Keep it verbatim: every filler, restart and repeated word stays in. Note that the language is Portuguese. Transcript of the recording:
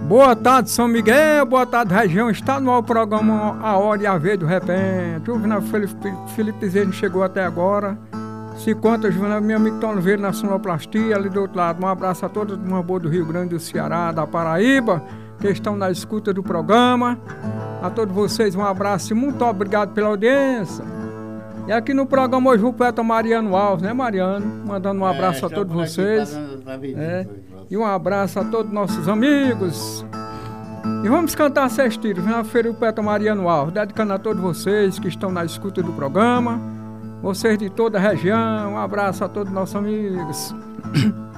Boa tarde, São Miguel, boa tarde, região. Está no ar o programa A Hora e a Vez do Repente. O Juvenal Felipe, Felipe Zeno chegou até agora. Se conta, Juvenal, meu amigo Tom Oliveira na sonoplastia, ali do outro lado. Um abraço a todos uma boa do Rio Grande do Ceará, da Paraíba, que estão na escuta do programa. A todos vocês um abraço e muito obrigado pela audiência. E aqui no programa hoje o poeta Mariano Alves, né, Mariano? Mandando um abraço é, a todos vocês. É, e um abraço a todos nossos amigos. E vamos cantar Sextilhos na feira do poeta Mariano Alves, dedicando a todos vocês que estão na escuta do programa. Vocês de toda a região, um abraço a todos nossos amigos.